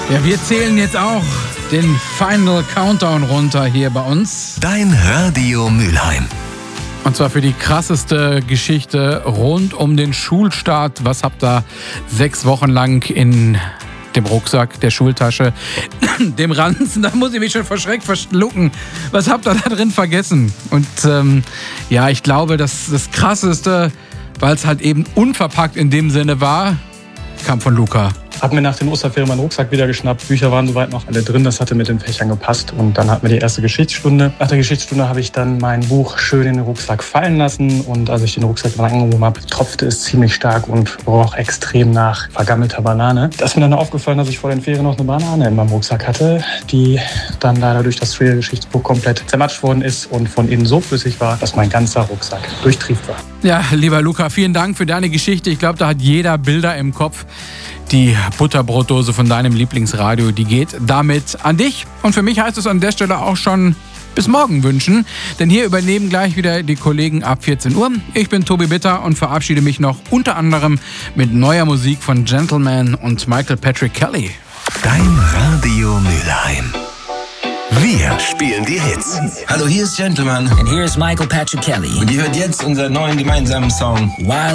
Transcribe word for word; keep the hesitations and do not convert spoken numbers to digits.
Ja, wir zählen jetzt auch den Final Countdown runter hier bei uns. Dein Radio Mülheim. Und zwar für die krasseste Geschichte rund um den Schulstart. Was habt ihr sechs Wochen lang in dem Rucksack, der Schultasche, dem Ranzen, da muss ich mich schon verschreckt verschlucken. Was habt ihr da drin vergessen? Und ähm, ja, ich glaube, das, das Krasseste, weil es halt eben unverpackt in dem Sinne war, kam von Luca. Hab mir nach den Osterferien meinen Rucksack wieder geschnappt. Bücher waren soweit noch alle drin, das hatte mit den Fächern gepasst. Und dann hatten wir die erste Geschichtsstunde. Nach der Geschichtsstunde habe ich dann mein Buch schön in den Rucksack fallen lassen. Und als ich den Rucksack dann angehoben habe, tropfte es ziemlich stark und roch extrem nach vergammelter Banane. Da ist mir dann aufgefallen, dass ich vor den Ferien noch eine Banane in meinem Rucksack hatte, die dann leider durch das Thriller-Geschichtsbuch komplett zermatscht worden ist und von innen so flüssig war, dass mein ganzer Rucksack durchtrieft war. Ja, lieber Luca, vielen Dank für deine Geschichte. Ich glaube, da hat jeder Bilder im Kopf. Die Butterbrotdose von deinem Lieblingsradio, die geht damit an dich. Und für mich heißt es an der Stelle auch schon bis morgen wünschen. Denn hier übernehmen gleich wieder die Kollegen ab vierzehn Uhr. Ich bin Tobi Bitter und verabschiede mich noch unter anderem mit neuer Musik von Gentleman und Michael Patrick Kelly. Dein Radio Mülheim. Wir spielen die Hits. Hallo, hier ist Gentleman. And here is Michael Patrick Kelly. Und ihr hört jetzt unseren neuen gemeinsamen Song. Wild